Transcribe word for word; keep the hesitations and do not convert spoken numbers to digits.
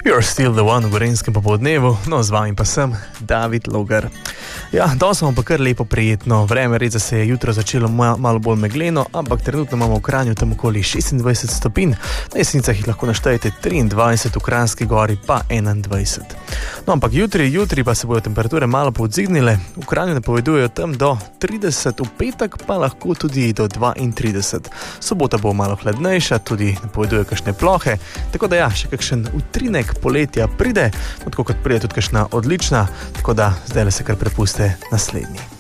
You're still the one v Gorenjskem popoldnevu, no z vami pa sem David Logar. Ja, danes imamo pa kar lepo prijetno vreme, res da se je jutro začelo ma, malo bolj megleno, ampak trenutno imamo v Kranju tam okoli šestindvajset stopinj, na Jesenicah jih lahko naštejete triindvajset, v Kranjski gori pa enaindvajset. No, ampak jutri, jutri pa se bodo temperature malo povzdignile, v Kranju napovedujejo tam do trideset, v petek pa lahko tudi do dvaintrideset. Sobota bo malo hladnejša, tudi napovedujejo kakšne plohe, tako da ja, še kakšen utrinek poletja pride, tako kot pride tudi kakšna odlična, tako da zdaj se kar prepuste naslednji.